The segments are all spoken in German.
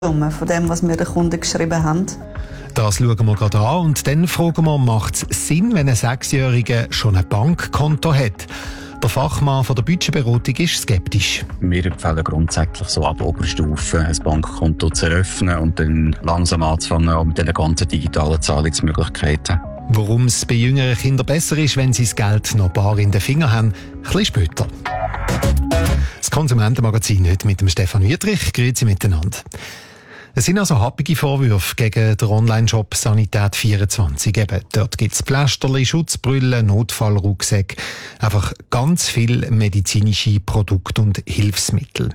von dem, was wir den Kunden geschrieben haben. Das schauen wir gerade an und dann fragen wir, macht es Sinn, wenn ein 6-Jähriger schon ein Bankkonto hat? Der Fachmann von der Budgetberatung ist skeptisch. Wir empfehlen grundsätzlich so ab Oberstufe ein Bankkonto zu eröffnen und dann langsam anzufangen auch mit den ganzen digitalen Zahlungsmöglichkeiten. Warum es bei jüngeren Kindern besser ist, wenn sie das Geld noch bar in den Fingern haben, ein bisschen später. Das Konsumentenmagazin heute mit dem Stefan Wietrich. Grüezi miteinander. Es sind also happige Vorwürfe gegen den Online-Shop Sanität24. Eben, dort gibt es Pflasterli, Schutzbrüllen, Notfallrucksäcke, einfach ganz viele medizinische Produkte und Hilfsmittel.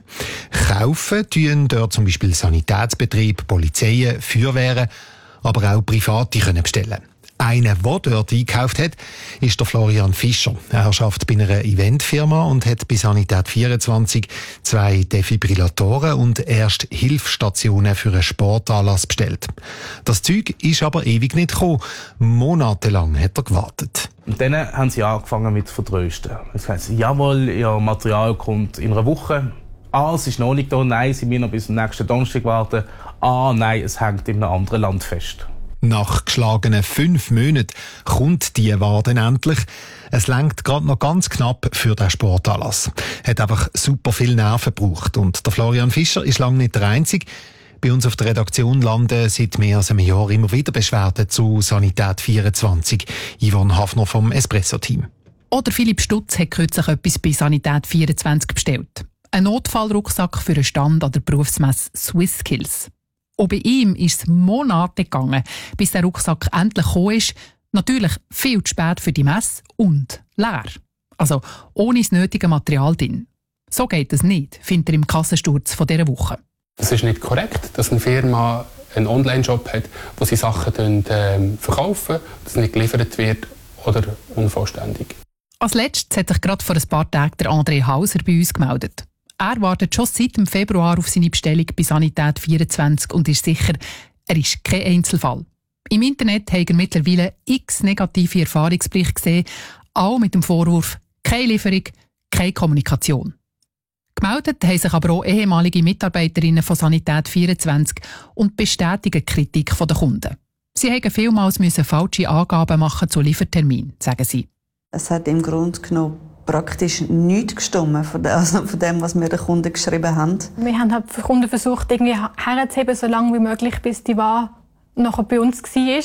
Kaufen tun dort zum Beispiel Sanitätsbetriebe, Polizeien, Feuerwehren, aber auch Private können bestellen. Einer, der dort eingekauft hat, ist der Florian Fischer. Er arbeitet bei einer Eventfirma und hat bei Sanität24 2 Defibrillatoren und Erste-Hilfsstationen für einen Sportanlass bestellt. Das Zeug ist aber ewig nicht gekommen. Monatelang hat er gewartet. Und dann haben sie angefangen mit zu vertrösten. Es heisst, jawohl, ihr Material kommt in einer Woche. Es ist noch nicht da. Nein, sie müssen noch bis zum nächsten Donnerstag warten. Nein, es hängt in einem anderen Land fest. Nach geschlagenen 5 Monaten kommt die Ware dann endlich. Es reicht gerade noch ganz knapp für den Sportanlass. Hat einfach super viel Nerven gebraucht. Und der Florian Fischer ist lange nicht der Einzige. Bei uns auf der Redaktion landen seit mehr als einem Jahr immer wieder Beschwerden zu Sanität24. Yvonne Hafner vom Espresso-Team. Oder Philipp Stutz hat kürzlich etwas bei Sanität24 bestellt. Ein Notfallrucksack für einen Stand an der Berufsmesse SwissSkills. Auch bei ihm ist es Monate gegangen, bis der Rucksack endlich gekommen ist. Natürlich viel zu spät für die Messe und leer. Also ohne das nötige Material drin. So geht es nicht, findet er im Kassensturz von dieser Woche. Es ist nicht korrekt, dass eine Firma einen Online-Shop hat, wo sie Sachen verkaufen, dass nicht geliefert wird oder unvollständig. Als letztes hat sich gerade vor ein paar Tagen der André Hauser bei uns gemeldet. Er wartet schon seit dem Februar auf seine Bestellung bei Sanität24 und ist sicher, er ist kein Einzelfall. Im Internet hat er mittlerweile x negative Erfahrungsberichte gesehen, auch mit dem Vorwurf keine Lieferung, keine Kommunikation. Gemeldet haben sich aber auch ehemalige Mitarbeiterinnen von Sanität24 und bestätigen die Kritik der Kunden. Sie mussten vielmals falsche Angaben machen zu Liefertermin, sagen sie. Es hat im Grunde genommen praktisch nichts gestimmt von dem, was wir den Kunden geschrieben haben. Wir haben halt für Kunden versucht, irgendwie herzuheben, so lange wie möglich, bis die Ware nachher bei uns war.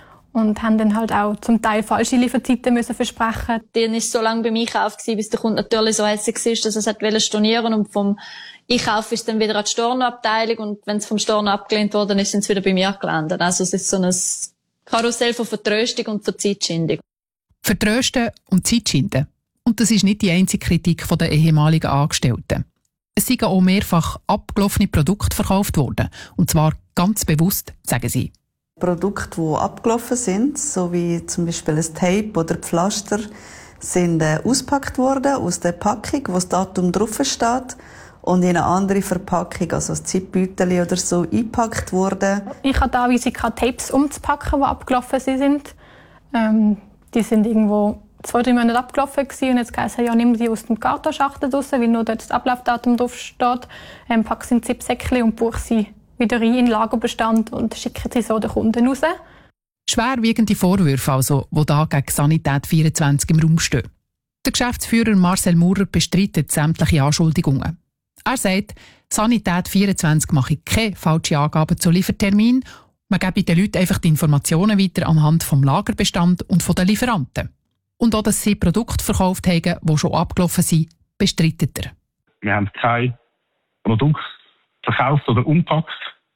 Und haben dann halt auch zum Teil falsche Lieferzeiten müssen versprechen. Dann war es so lange beim Einkauf, bis der Kunde natürlich so hässlich war, dass er es stornieren wollte. Und vom Einkauf ist dann wieder an die Stornoabteilung. Und wenn es vom Storno abgelehnt wurde, ist es wieder bei mir gelandet. Also es ist so ein Karussell von Vertröstung und von Zeitschindung. Vertrösten und Zeitschinden. Und das ist nicht die einzige Kritik der ehemaligen Angestellten. Es sind auch mehrfach abgelaufene Produkte verkauft worden. Und zwar ganz bewusst, sagen sie. Produkte, die abgelaufen sind, so wie zum Beispiel ein Tape oder Pflaster, sind ausgepackt worden aus der Packung, wo das Datum drauf steht, und in eine andere Verpackung, also ein Zipbeutel oder so, eingepackt worden. Ich hatte die Anweisung, Tapes umzupacken, die abgelaufen sind. Die sind irgendwo 2-3 Monate abgelaufen gewesen, und jetzt heisst es, ja, nimm die aus dem Kartonschachtel raus, weil nur dort das Ablaufdatum drauf steht. Pack sie in Zipsäckchen und buche sie wieder rein in den Lagerbestand und schicke sie so den Kunden raus. Schwerwiegende Vorwürfe also, die da gegen Sanität24 im Raum stehen. Der Geschäftsführer Marcel Maurer bestreitet sämtliche Anschuldigungen. Er sagt, Sanität24 mache keine falschen Angaben zu Liefertermin. Man gebe den Leuten einfach die Informationen weiter anhand vom Lagerbestand und von den Lieferanten. Und auch, dass sie Produkte verkauft haben, die schon abgelaufen sind, bestreitet er. Wir haben kein Produkt verkauft oder umpackt,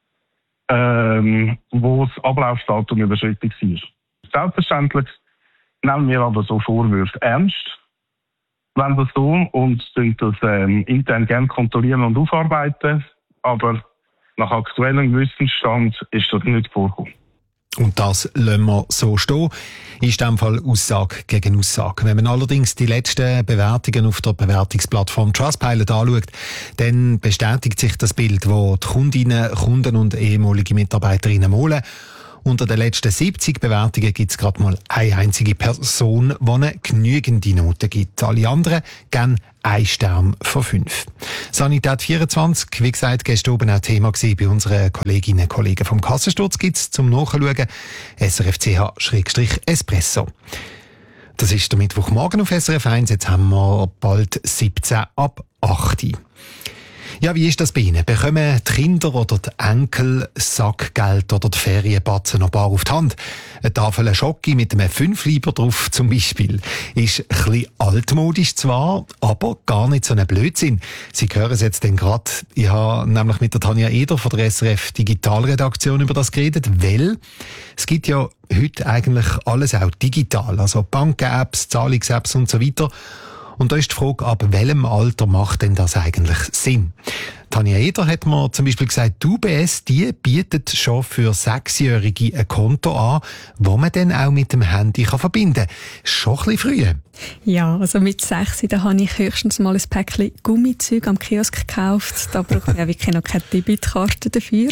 wo das Ablaufdatum überschritten war. Selbstverständlich nehmen wir aber so Vorwürfe ernst, wenn das so, und das intern gerne kontrollieren und aufarbeiten, aber nach aktuellem Wissensstand ist das nicht vorgekommen. Und das lassen wir so stehen. Ist in diesem Fall Aussage gegen Aussage. Wenn man allerdings die letzten Bewertungen auf der Bewertungsplattform Trustpilot anschaut, dann bestätigt sich das Bild, das die Kundinnen, Kunden und ehemalige Mitarbeiterinnen malen. Unter den letzten 70 Bewertungen gibt es gerade mal eine einzige Person, die eine genügende Note gibt. Alle anderen geben 1 Stern von 5. Sanität 24, wie gesagt, gestern oben auch Thema gewesen bei unseren Kolleginnen und Kollegen vom Kassensturz, gibt's zum Nachschauen srfch-espresso. Das ist der Mittwochmorgen auf SRF 1, jetzt haben wir bald 17 ab 8. Ja, wie ist das bei Ihnen? Bekommen die Kinder oder die Enkel Sackgeld oder die Ferienbatzen noch bar auf die Hand? Eine Tafel Schoki mit einem 5-Lieber drauf zum Beispiel. Ist ein bisschen altmodisch zwar, aber gar nicht so ein Blödsinn. Sie hören es jetzt denn gerade. Ich habe nämlich mit der Tanja Eder von der SRF Digitalredaktion über das geredet, weil es gibt ja heute eigentlich alles auch digital. Also Banken-Apps, Zahlungs-Apps und so weiter. Und da ist die Frage, ab welchem Alter macht denn das eigentlich Sinn? Tanja Eder hat mir zum Beispiel gesagt, die UBS, die bietet schon für 6-Jährige ein Konto an, das man dann auch mit dem Handy verbinden kann. Schon ein bisschen früh. Ja, also mit 6, da habe ich höchstens mal ein Päckchen Gummizeug am Kiosk gekauft. Da braucht man ja wirklich noch keine Debitkarte dafür.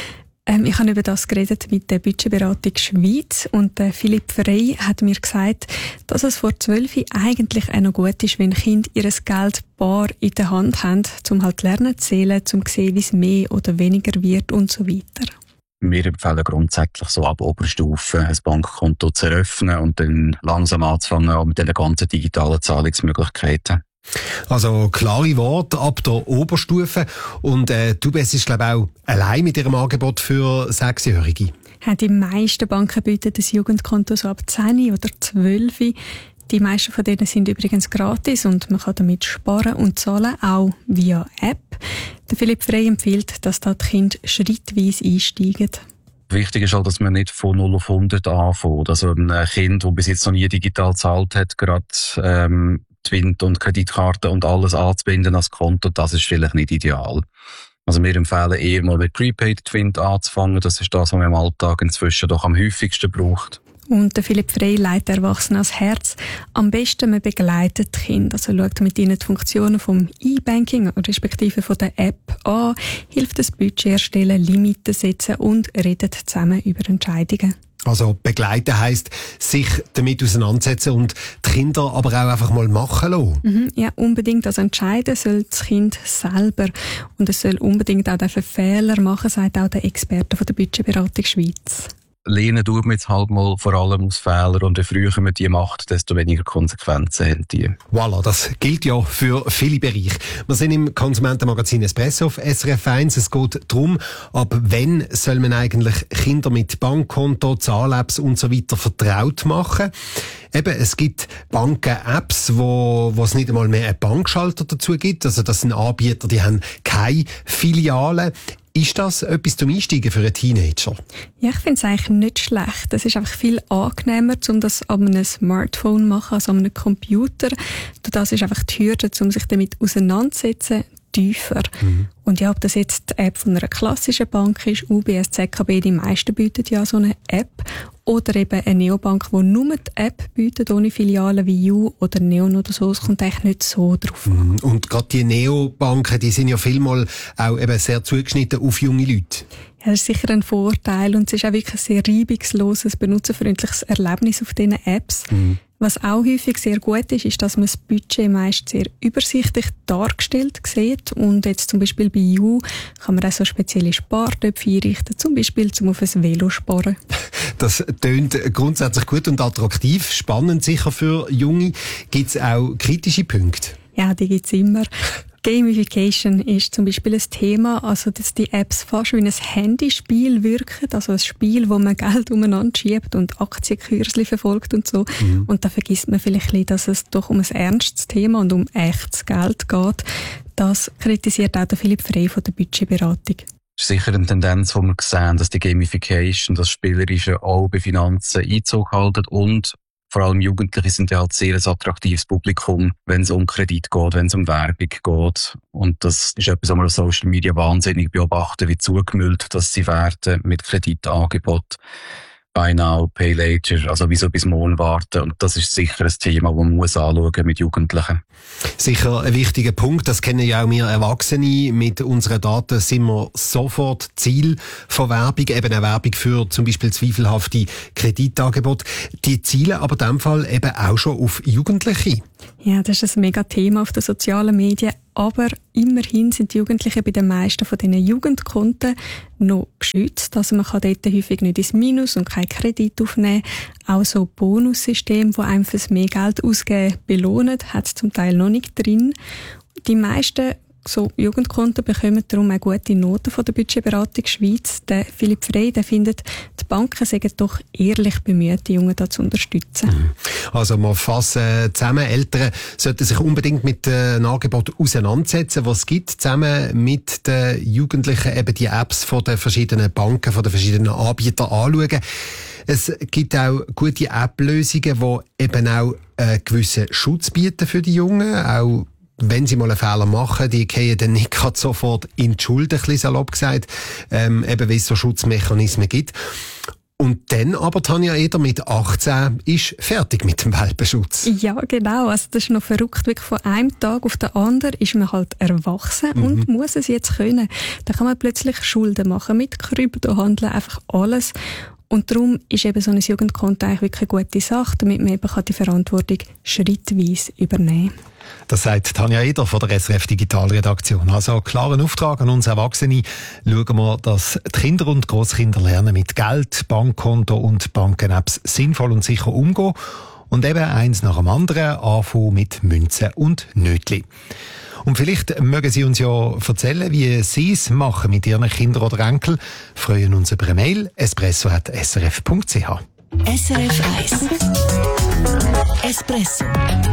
Ich habe über das geredet mit der Budgetberatung Schweiz und Philipp Frey hat mir gesagt, dass es vor 12 eigentlich auch noch gut ist, wenn Kinder ihr Geld bar in der Hand haben, um halt lernen zu zählen, um zu sehen, wie es mehr oder weniger wird und so weiter. Wir empfehlen grundsätzlich so ab Oberstufe ein Bankkonto zu eröffnen und dann langsam anzufangen auch mit den ganzen digitalen Zahlungsmöglichkeiten. Also klare Worte ab der Oberstufe. Und die UBS ist, glaube ich, auch allein mit ihrem Angebot für 6-Jährige. Die meisten Banken bieten das Jugendkonto so ab 10 oder 12. Die meisten von denen sind übrigens gratis und man kann damit sparen und zahlen, auch via App. Der Philipp Frey empfiehlt, dass da die Kinder schrittweise einsteigen. Wichtig ist halt, dass man nicht von 0 auf 100 anfängt. Also ein Kind, das bis jetzt noch nie digital gezahlt hat, gerade Twint und Kreditkarte und alles anzubinden als Konto, das ist vielleicht nicht ideal. Also wir empfehlen eher mal mit Prepaid Twint anzufangen. Das ist das, was man im Alltag inzwischen doch am häufigsten braucht. Und der Philipp Frey leitet Erwachsene ans Herz. Am besten man begleitet die Kinder. Also schaut mit ihnen die Funktionen vom E-Banking respektive von der App an, hilft das Budget erstellen, Limiten setzen und redet zusammen über Entscheidungen. Also begleiten heisst, sich damit auseinandersetzen und die Kinder aber auch einfach mal machen lassen. Ja, unbedingt. Also entscheiden soll das Kind selber. Und es soll unbedingt auch Fehler machen, sagt auch der Experte von der Budgetberatung Schweiz. Lehnen tut man jetzt halt mal vor allem aus Fehlern und je früher man die macht, desto weniger Konsequenzen haben die. Voilà, das gilt ja für viele Bereiche. Wir sind im Konsumentenmagazin Espresso auf SRF 1. Es geht darum, ab wann soll man eigentlich Kinder mit Bankkonto, Zahl-Apps und so weiter vertraut machen. Eben, es gibt Banken-Apps, wo es nicht einmal mehr einen Bankschalter dazu gibt. Also das sind Anbieter, die haben keine Filialen. Ist das etwas zum Einsteigen für einen Teenager? Ja, ich finde es eigentlich nicht schlecht. Es ist einfach viel angenehmer, um das an einem Smartphone zu machen, als an einem Computer. Das ist einfach die Hürde, um sich damit auseinanderzusetzen, tiefer. Und ja, ob das jetzt die App von einer klassischen Bank ist, UBS, ZKB, die meisten bieten ja so eine App. Oder eben eine Neobank, die nur die App bietet, ohne Filialen wie You oder Neon oder so. Es kommt eigentlich nicht so drauf an. Und gerade die Neobanken, die sind ja vielmal auch eben sehr zugeschnitten auf junge Leute. Ja, das ist sicher ein Vorteil und es ist auch wirklich ein sehr reibungsloses, benutzerfreundliches Erlebnis auf diesen Apps. Was auch häufig sehr gut ist, ist, dass man das Budget meist sehr übersichtlich dargestellt sieht. Und jetzt zum Beispiel bei You kann man auch so spezielle Spartöpfe einrichten, zum Beispiel zum auf ein Velo sparen. Das tönt grundsätzlich gut und attraktiv, spannend sicher für Junge. Gibt es auch kritische Punkte? Ja, die gibt's immer. Gamification ist zum Beispiel ein Thema, also dass die Apps fast wie ein Handyspiel wirken, also ein Spiel, wo man Geld umeinander schiebt und Aktienkursli verfolgt und so. Und da vergisst man vielleicht ein bisschen, dass es doch um ein ernstes Thema und um echtes Geld geht. Das kritisiert auch der Philipp Frey von der Budgetberatung. Das ist sicher eine Tendenz, die wir sehen, dass die Gamification, das Spielerische auch bei Finanzen Einzug halten und vor allem Jugendliche sind ja halt sehr ein attraktives Publikum, wenn es um Kredit geht, wenn es um Werbung geht. Und das ist etwas, was man auf Social Media wahnsinnig beobachten, wie zugemüllt dass sie werden mit Kreditangeboten. Buy Now, Pay Later, also wieso bis morgen warten. Und das ist sicher ein Thema, das man muss anschauen mit Jugendlichen. Sicher ein wichtiger Punkt, das kennen ja auch wir Erwachsene. Mit unseren Daten sind wir sofort Ziel von Werbung, eben eine Werbung für zum Beispiel zweifelhafte Kreditangebote. Die zielen aber in diesem Fall eben auch schon auf Jugendliche. Ja, das ist ein mega Thema auf den sozialen Medien. Aber immerhin sind die Jugendlichen bei den meisten von diesen Jugendkonten noch geschützt. Also man kann dort häufig nicht ins Minus und keinen Kredit aufnehmen. Auch so Bonussysteme, die einem fürs mehr Geld ausgeben belohnen, hat es zum Teil noch nicht drin. Die meisten so Jugendkonten bekommen darum auch gute Noten von der Budgetberatung Schweiz. Der Philipp Frey, der findet, die Banken seien doch ehrlich bemüht, die Jungen da zu unterstützen. Also wir fassen zusammen, Eltern sollten sich unbedingt mit den Angeboten auseinandersetzen, was es gibt, zusammen mit den Jugendlichen eben die Apps von den verschiedenen Banken, von den verschiedenen Anbietern anschauen. Es gibt auch gute App-Lösungen, die eben auch einen gewissen Schutz bieten für die Jungen, auch wenn sie mal einen Fehler machen, die gehen dann nicht gerade sofort in die Schuld, ein bisschen salopp gesagt, eben weil es so Schutzmechanismen gibt. Und dann aber Tanja Eder mit 18 ist fertig mit dem Welpenschutz. Ja, genau. Also das ist noch verrückt. Wirklich von einem Tag auf den anderen ist man halt erwachsen und muss es jetzt können. Da kann man plötzlich Schulden machen, mit Kryptohandeln, einfach alles. Und darum ist eben so ein Jugendkonto eigentlich wirklich eine gute Sache, damit man eben die Verantwortung schrittweise übernehmen kann. Das sagt Tanja Eder von der SRF Digitalredaktion. Also klaren Auftrag an uns Erwachsene. Schauen wir, dass die Kinder und Grosskinder lernen, mit Geld, Bankkonto und Banken-Apps sinnvoll und sicher umgehen. Und eben eins nach dem anderen anfangen mit Münzen und Nötli. Und vielleicht mögen Sie uns ja erzählen, wie Sie es machen mit Ihren Kindern oder Enkeln. Freuen uns über eine Mail, espresso@srf.ch. SRF 1 Espresso